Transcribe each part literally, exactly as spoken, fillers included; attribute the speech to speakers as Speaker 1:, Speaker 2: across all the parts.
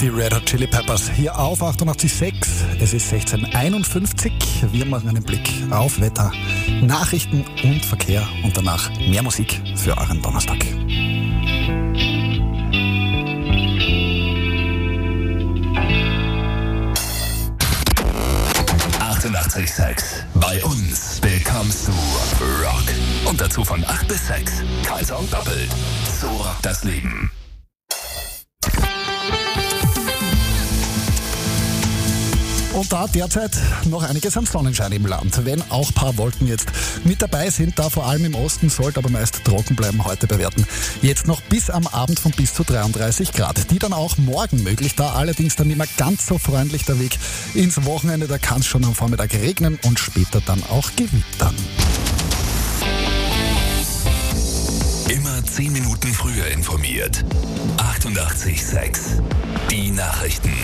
Speaker 1: Die Red Hot Chili Peppers hier auf achtundachtzig Komma sechs. Es ist sechzehn Uhr einundfünfzig. Wir machen einen Blick auf Wetter, Nachrichten und Verkehr und danach mehr Musik für euren Donnerstag.
Speaker 2: achtundachtzig Komma sechs. Bei uns bekommst du Rock. Und dazu von acht bis sechs. Kaiser und Doppel. So rockt das Leben.
Speaker 1: Und da derzeit noch einiges an Sonnenschein im Land. Wenn auch ein paar Wolken jetzt mit dabei sind, da vor allem im Osten, sollte aber meist trocken bleiben heute bei Werten. Jetzt noch bis am Abend von bis zu dreiunddreißig Grad. Die dann auch morgen möglich, da allerdings dann nicht mehr ganz so freundlich der Weg ins Wochenende. Da kann es schon am Vormittag regnen und später dann auch gewittern.
Speaker 2: Immer zehn Minuten früher informiert. achtundachtzig Komma sechs. Die Nachrichten.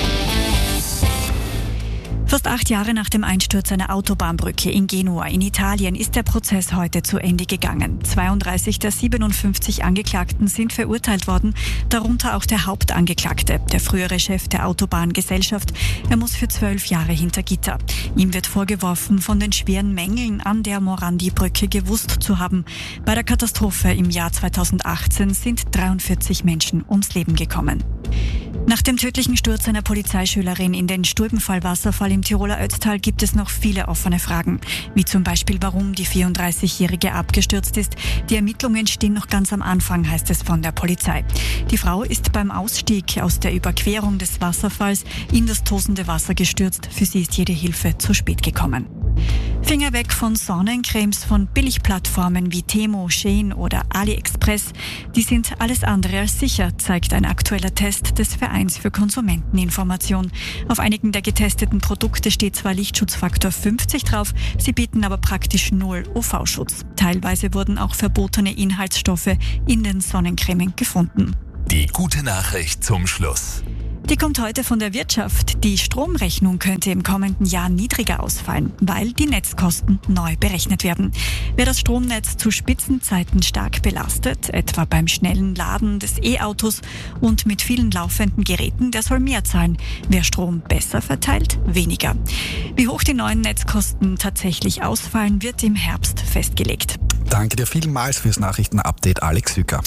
Speaker 3: Fast acht Jahre nach dem Einsturz einer Autobahnbrücke in Genua in Italien ist der Prozess heute zu Ende gegangen. zweiunddreißig der siebenundfünfzig Angeklagten sind verurteilt worden, darunter auch der Hauptangeklagte, der frühere Chef der Autobahngesellschaft. Er muss für zwölf Jahre hinter Gitter. Ihm wird vorgeworfen, von den schweren Mängeln an der Morandi-Brücke gewusst zu haben. Bei der Katastrophe im Jahr zweitausendachtzehn sind dreiundvierzig Menschen ums Leben gekommen. Nach dem tödlichen Sturz einer Polizeischülerin in den Stulbenfall-Wasserfall im Tiroler Ötztal gibt es noch viele offene Fragen. Wie zum Beispiel, warum die vierunddreißigjährige abgestürzt ist. Die Ermittlungen stehen noch ganz am Anfang, heißt es von der Polizei. Die Frau ist beim Ausstieg aus der Überquerung des Wasserfalls in das tosende Wasser gestürzt. Für sie ist jede Hilfe zu spät gekommen. Finger weg von Sonnencremes von Billigplattformen wie Temo, Shein oder AliExpress. Die sind alles andere als sicher, zeigt ein aktueller Test des Vereins für Konsumenteninformation. Auf einigen der getesteten Produkte steht zwar Lichtschutzfaktor fünfzig drauf, sie bieten aber praktisch null U V-Schutz. Teilweise wurden auch verbotene Inhaltsstoffe in den Sonnencremen gefunden.
Speaker 2: Die gute Nachricht zum Schluss.
Speaker 3: Die kommt heute von der Wirtschaft. Die Stromrechnung könnte im kommenden Jahr niedriger ausfallen, weil die Netzkosten neu berechnet werden. Wer das Stromnetz zu Spitzenzeiten stark belastet, etwa beim schnellen Laden des E-Autos und mit vielen laufenden Geräten, der soll mehr zahlen. Wer Strom besser verteilt, weniger. Wie hoch die neuen Netzkosten tatsächlich ausfallen, wird im Herbst festgelegt.
Speaker 1: Danke dir vielmals fürs Nachrichtenupdate, Alex Hücker.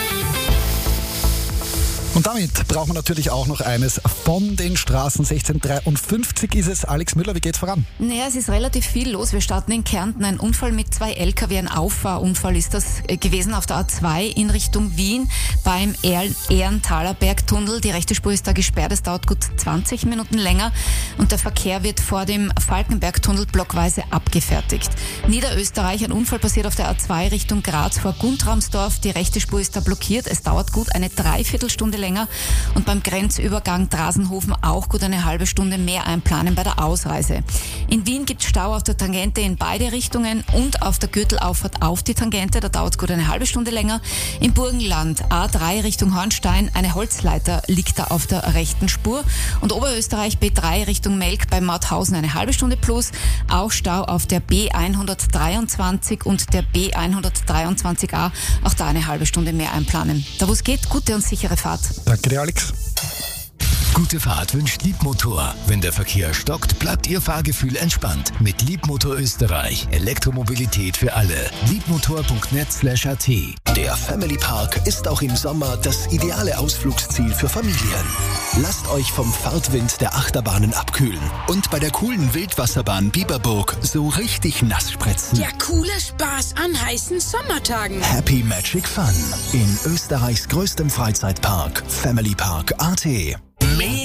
Speaker 1: Und damit brauchen wir natürlich auch noch eines von den Straßen. sechzehn Uhr dreiundfünfzig ist es. Alex Müller, wie geht's voran?
Speaker 4: Naja, es ist relativ viel los. Wir starten in Kärnten. Ein Unfall mit zwei L K W, ein Auffahrunfall ist das gewesen auf der A zwei in Richtung Wien beim Ehrenthaler Bergtunnel. Die rechte Spur ist da gesperrt. Es dauert gut zwanzig Minuten länger und der Verkehr wird vor dem Falkenbergtunnel blockweise abgefertigt. Niederösterreich, ein Unfall passiert auf der A zwei Richtung Graz vor Guntramsdorf. Die rechte Spur ist da blockiert. Es dauert gut eine Dreiviertelstunde länger und beim Grenzübergang Drasenhofen auch gut eine halbe Stunde mehr einplanen bei der Ausreise. In Wien gibt es Stau auf der Tangente in beide Richtungen und auf der Gürtelauffahrt auf die Tangente, da dauert es gut eine halbe Stunde länger. Im Burgenland A drei Richtung Hornstein, eine Holzleiter liegt da auf der rechten Spur und Oberösterreich B drei Richtung Melk bei Mauthausen eine halbe Stunde plus, auch Stau auf der B hundertdreiundzwanzig und der B hundertdreiundzwanzig a, auch da eine halbe Stunde mehr einplanen. Da wo es geht, gute und sichere Fahrt.
Speaker 1: Danke dir, Alex.
Speaker 2: Gute Fahrt wünscht Liebmotor. Wenn der Verkehr stockt, bleibt Ihr Fahrgefühl entspannt. Mit Liebmotor Österreich. Elektromobilität für alle. liebmotor punkt net slash a t.
Speaker 5: Der Family Park ist auch im Sommer das ideale Ausflugsziel für Familien. Lasst euch vom Fahrtwind der Achterbahnen abkühlen und bei der coolen Wildwasserbahn Biberburg so richtig nass spritzen.
Speaker 6: Der coole Spaß an heißen Sommertagen.
Speaker 5: Happy Magic Fun in Österreichs größtem Freizeitpark, Family Park A T.